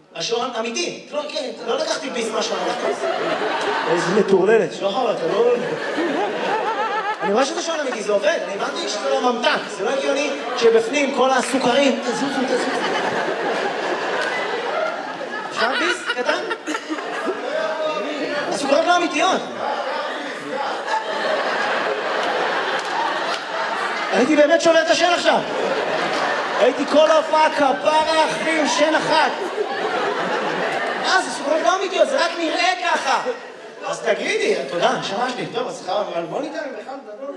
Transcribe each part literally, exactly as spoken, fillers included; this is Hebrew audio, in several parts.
השעון אמיתי. לא, כן, לא לקחתי ביס מהשעון. איזה מטורללת. שחר, אתה לא... אני רואה שזה שעון אמיתי, זה עובד. אני הבנתי שזה לא ממתק. זה לא הגיוני שבפנים כל הסוכרים... תזוזו, תזוזו. אפשר ביס? קטן? הסוכרות לא אמיתיות. הייתי באמת שובר את השן עכשיו. הייתי כל ההופעה כפרה אחים שן אחת. אה, זה סוכרות לא אמיתיות, זה רק נראה ככה. אז תגידי, תודה, נשמה שלי. טוב, אז סליחה, אבל בוא ניתן לי בכלל לדבר.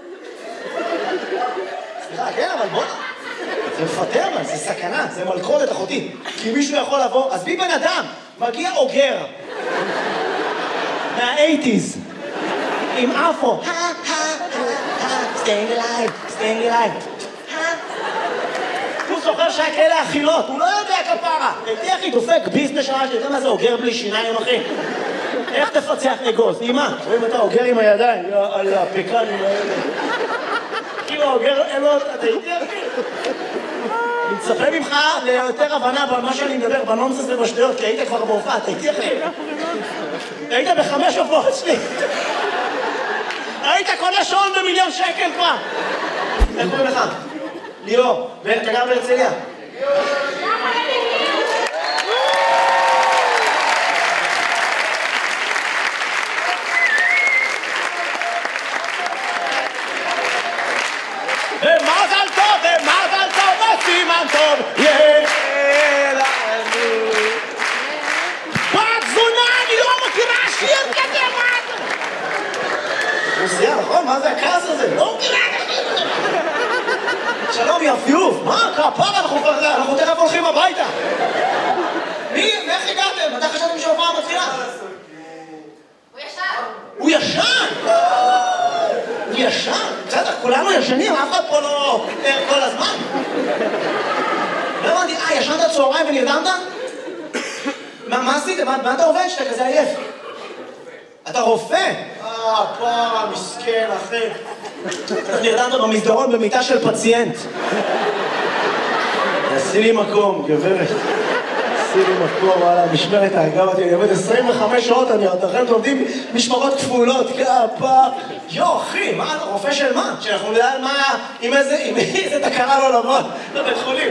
סליחה, כן, אבל בוא... זה מפטר, אבל זה סכנה, זה מלכודת אחותי. כי מישהו יכול לבוא, אז בי בן אדם, מגיע אוגר. מה-אייטיז. עם אפו. staying alive, staying alive. הוא זוכר שהיה כאלה אכילות, הוא לא יודע כפרה. הייתי אחי, דופק ביזנס שעה שלי, אתה מה זה אוגר בלי שיניים, אחי? איך תפצח אגוז? אמא, רואים אתה אוגר עם הידיים, על הפקנים האלה. כאילו אוגר, אלו, אתה הייתי אחי? אני מצפה ממך ליותר הבנה במה שאני מדבר, בנונסס ובשטויות, כי היית כבר בהופעה, אתה הייתי אחי? היית בחמש הופעות שלי. היית קונה שעון במיליון שקל כבר. איך קוראים לך? ליאור. ואתה גר בהרצליה? ומזל טוב, ומזל טוב, וסימן טוב, יהיה לנו. בת זונה, אני לא מכירה שיר כזה, מה אתה? רוסיה, נכון? מה זה הכעס הזה? לא מכירה כזה. שלום, יפיוף. מה? כפרה, אנחנו תכף הולכים הביתה. מי? איך הגעתם? מתי חשבתם שההופעה מתחילה? הוא ישן. הוא ישן? הוא ישן? בסדר, כולנו ישנים, אף אחד פה לא ער כל הזמן. לא הבנתי, אה, ישנת צהריים ונרדמת? מה עשית? מה אתה עובד שאתה כזה עייף? אתה רופא? אה, פרה, מסכן, אחי. נרדמת במסדרון במיטה של פציינט. עשי לי מקום, גברת. עשי לי מקום, וואלה, משמרת האגב אותי, אני עובד עשרים וחמש שעות, אני עוד אחרי לומדים משמרות כפולות, כפה. יו, אחי, מה, רופא של מה? שאנחנו נדע מה, עם איזה, עם איזה תקרה לא לבוא לבית חולים.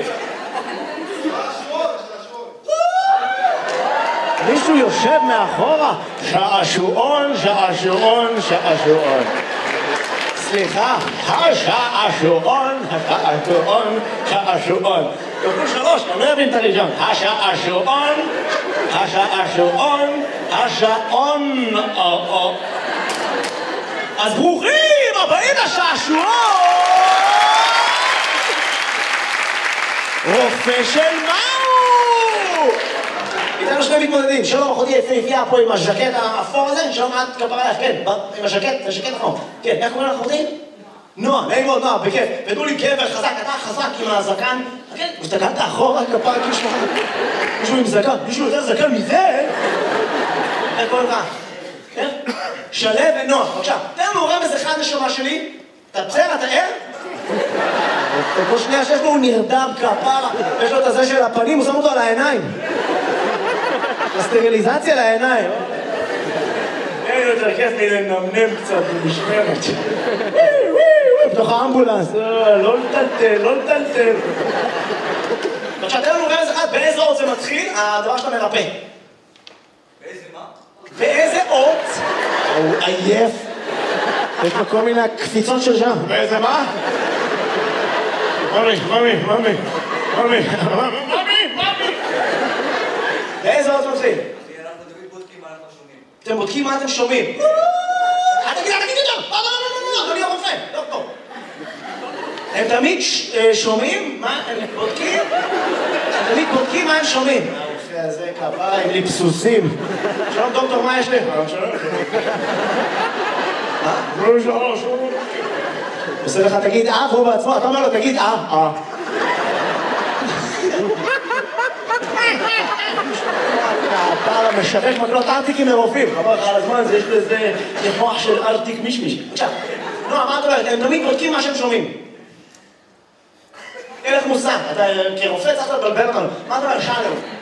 מישהו יושב מאחורה, שעשועון, שעשועון, שעשועון. סליחה, השעשועון, השעשועון, שעשועון. תוכלו שלוש, אני לא מבין את הראשון. השעשועון, השעשועון, השעון. אז ברוכים הבאים לשעשועון! רופא של מהו? איתנו שני מתמודדים, שלום אחותי יפהפייה פה עם הז'קט האפור הזה, שלום את כפרה לך, כן, עם הז'קט, הז'קט האפור. כן, איך קוראים לך אחותי? נועה, נעים מאוד נועה, בכיף. ותנו לי גבר חזק, אתה חזק עם הזקן. כן, הסתכלת אחורה כפרה כאילו מישהו עם זקן, מישהו יותר זקן מזה? איך קוראים לך? כן? שלו ונועה, בבקשה. תן לנו רמז אחד נשמה שלי. אתה בסדר, אתה ער? כל שנייה שיש לו הוא נרדם כפרה, יש לו את הזה של הפנים, הוא שם אותו על העיניים. הסטריליזציה לעיניים. אין יותר כיף מלנמנם קצת במשמרת. בתוך האמבולנס, לא לטלטל, לא לטלטל. עכשיו, תן לנו רמז אחד, באיזה אות זה מתחיל, הדבר שאתה מרפא. באיזה מה? באיזה אות? הוא עייף. יש לו כל מיני קפיצות של שם. באיזה מה? ממי, ממי, ממי, ממי, ממי, ממי. באיזה אות מתחיל? אנחנו תמיד בודקים מה אנחנו שומעים. אתם בודקים מה אתם שומעים. אל תגיד, אל תגיד יותר! לא, לא, לא, לא, אדוני הרופא, דוקטור. הם תמיד שומעים? מה הם בודקים? הם תמיד בודקים מה הם שומעים. הרופא הזה כפה עם ליפסוסים. שלום דוקטור, מה יש לך? שלום, שלום. שלום, שלום. עושה לך, תגיד אה, והוא בעצמו, אתה אומר לו, תגיד אה, אה. הפער המשווק מקלות ארטיקים מרופאים. חבר לך על הזמן, יש לזה מוח של ארטיק מישמיש. עכשיו, נועה, מה את אומרת? הם תמיד בודקים מה שהם שומעים. אין לך מושג, אתה כרופא צריך לבלבל אותנו. מה אתה אומר? שאלה.